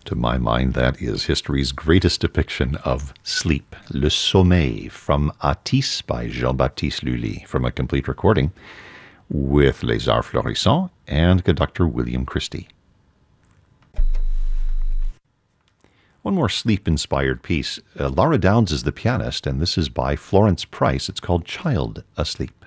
To my mind, that is history's greatest depiction of sleep, Le Sommeil, from Atis by Jean-Baptiste Lully, from a complete recording with Les Arts Florissants and conductor William Christie. One more sleep-inspired piece. Laura Downs is the pianist, and this is by Florence Price. It's called Child Asleep.